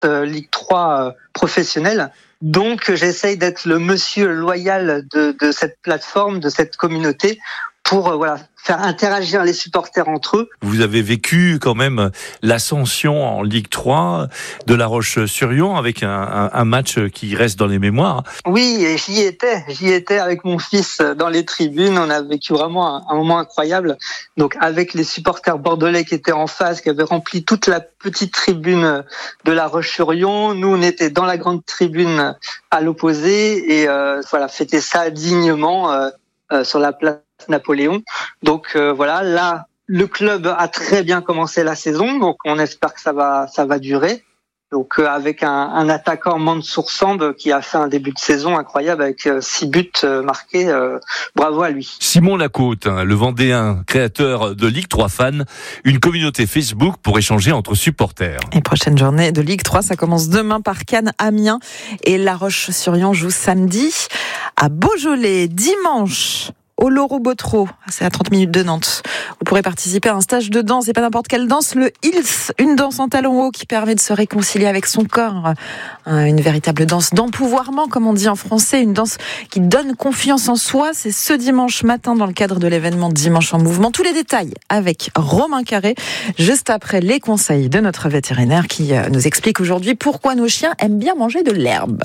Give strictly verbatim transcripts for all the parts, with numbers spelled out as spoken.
euh, Ligue trois euh, professionnelle. Donc, j'essaye d'être le monsieur loyal de, de cette plateforme, de cette communauté, pour euh, voilà faire interagir les supporters entre eux. Vous avez vécu quand même l'ascension en Ligue trois de La Roche-sur-Yon avec un, un, un match qui reste dans les mémoires. Oui, et j'y étais, j'y étais avec mon fils dans les tribunes. On a vécu vraiment un, un moment incroyable. Donc avec les supporters bordelais qui étaient en face, qui avaient rempli toute la petite tribune de La Roche-sur-Yon. Nous, on était dans la grande tribune à l'opposé et euh, voilà, fêter ça dignement euh, euh, sur la place Napoléon. Donc euh, voilà, là le club a très bien commencé la saison, donc on espère que ça va ça va durer. Donc euh, avec un, un attaquant Mansour Samb qui a fait un début de saison incroyable avec euh, six buts euh, marqués, euh, bravo à lui. Simon Lacôte, hein, le Vendéen, créateur de Ligue trois Fan, une communauté Facebook pour échanger entre supporters. Et prochaine journée de Ligue trois, ça commence demain par Cannes, Amiens et La Roche-sur-Yon joue samedi à Beaujolais. Dimanche, au Loro-Botro, c'est à trente minutes de Nantes. Vous pourrez participer à un stage de danse, et pas n'importe quelle danse, le Hills, une danse en talons hauts qui permet de se réconcilier avec son corps. Une véritable danse d'empouvoirment, comme on dit en français, une danse qui donne confiance en soi. C'est ce dimanche matin dans le cadre de l'événement Dimanche en Mouvement. Tous les détails avec Romain Carré, juste après les conseils de notre vétérinaire qui nous explique aujourd'hui pourquoi nos chiens aiment bien manger de l'herbe.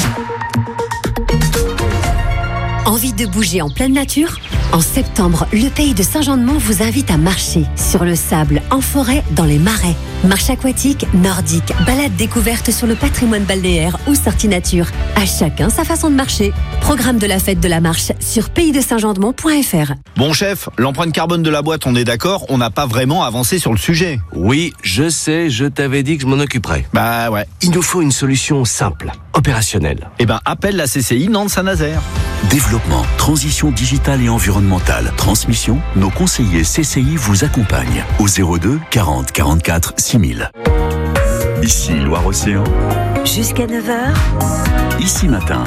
Envie de bouger en pleine nature ? En septembre, le Pays de Saint-Jean-de-Mont vous invite à marcher sur le sable, en forêt, dans les marais. Marche aquatique, nordique, balade découverte sur le patrimoine balnéaire ou sortie nature. À chacun sa façon de marcher. Programme de la fête de la marche sur pays de saint jean de mont point f r. Bon chef, l'empreinte carbone de la boîte, on est d'accord, on n'a pas vraiment avancé sur le sujet. Oui, je sais, je t'avais dit que je m'en occuperais. Bah ouais. Il nous faut une solution simple, opérationnelle. Eh ben, appelle la C C I Nantes-Saint-Nazaire. Développement, transition digitale et environnementale, transmission, nos conseillers C C I vous accompagnent au zéro deux quarante quarante-quatre six mille. Ici Loire-Océan. Jusqu'à neuf heures. Ici Matin.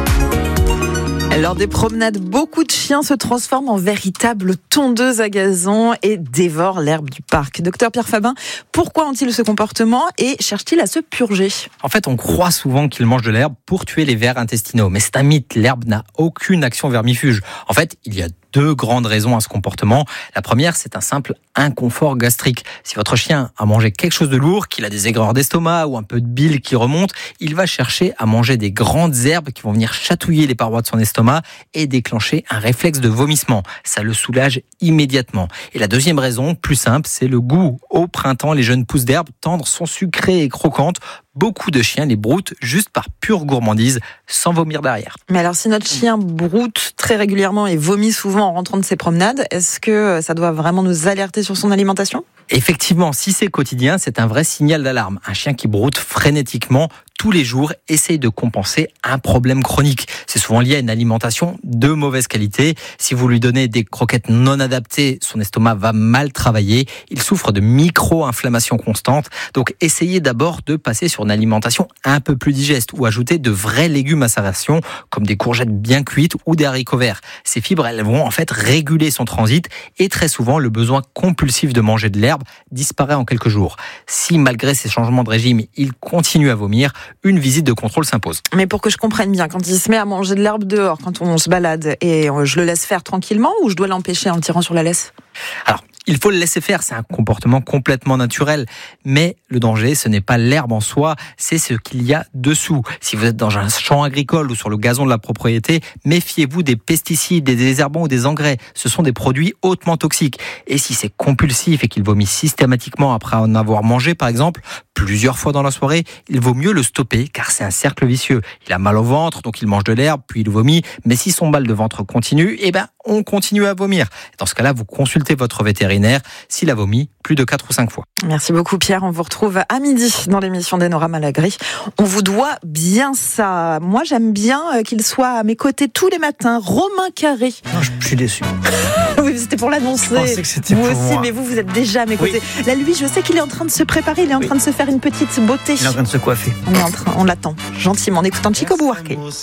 Lors des promenades, beaucoup de chiens se transforment en véritables tondeuses à gazon et dévorent l'herbe du parc. Docteur Pierre Fabin, pourquoi ont-ils ce comportement et cherchent-ils à se purger ? En fait, on croit souvent qu'ils mangent de l'herbe pour tuer les vers intestinaux. Mais c'est un mythe, l'herbe n'a aucune action vermifuge. En fait, il y a deux grandes raisons à ce comportement. La première, c'est un simple inconfort gastrique. Si votre chien a mangé quelque chose de lourd, qu'il a des aigreurs d'estomac ou un peu de bile qui remonte, il va chercher à manger des grandes herbes qui vont venir chatouiller les parois de son estomac et déclencher un réflexe de vomissement. Ça le soulage immédiatement. Et la deuxième raison, plus simple, c'est le goût. Au printemps, les jeunes pousses d'herbe tendres sont sucrées et croquantes. Beaucoup de chiens les broutent juste par pure gourmandise, sans vomir derrière. Mais alors, si notre chien broute très régulièrement et vomit souvent en rentrant de ses promenades, est-ce que ça doit vraiment nous alerter sur son alimentation ? Effectivement, si c'est quotidien, c'est un vrai signal d'alarme. Un chien qui broute frénétiquement tous les jours essaye de compenser un problème chronique. C'est souvent lié à une alimentation de mauvaise qualité. Si vous lui donnez des croquettes non adaptées, son estomac va mal travailler. Il souffre de micro-inflammations constantes. Donc, essayez d'abord de passer sur une alimentation un peu plus digeste ou ajouter de vrais légumes à sa ration, comme des courgettes bien cuites ou des haricots verts. Ces fibres, elles vont en fait réguler son transit et très souvent, le besoin compulsif de manger de l'herbe disparaît en quelques jours. Si, malgré ces changements de régime, il continue à vomir, une visite de contrôle s'impose. Mais pour que je comprenne bien, quand il se met à manger de l'herbe dehors, quand on se balade, et je le laisse faire tranquillement ou je dois l'empêcher en le tirant sur la laisse ? Alors, il faut le laisser faire, c'est un comportement complètement naturel. Mais le danger, ce n'est pas l'herbe en soi, c'est ce qu'il y a dessous. Si vous êtes dans un champ agricole ou sur le gazon de la propriété, méfiez-vous des pesticides, des désherbants ou des engrais. Ce sont des produits hautement toxiques. Et si c'est compulsif et qu'il vomit systématiquement après en avoir mangé, par exemple, plusieurs fois dans la soirée, il vaut mieux le stopper car c'est un cercle vicieux. Il a mal au ventre, donc il mange de l'herbe, puis il vomit. Mais si son mal de ventre continue, eh ben, on continue à vomir. Dans ce cas-là, vous consultez votre vétérinaire s'il a vomi plus de quatre ou cinq fois. Merci beaucoup Pierre, on vous retrouve à midi dans l'émission d'Enora Malagry. On vous doit bien ça. Moi j'aime bien qu'il soit à mes côtés tous les matins, Romain Carré. Non, je suis déçu. Oui, c'était pour l'annoncer. Je pensais que c'était vous pour aussi, moi. mais vous, vous êtes déjà à mes Oui. côtés. Là, lui, je sais qu'il est en train de se préparer, il est en Oui. train de se faire une petite beauté. Il est en train de se coiffer. On est en train, on l'attend gentiment en écoutant Chico Buarque.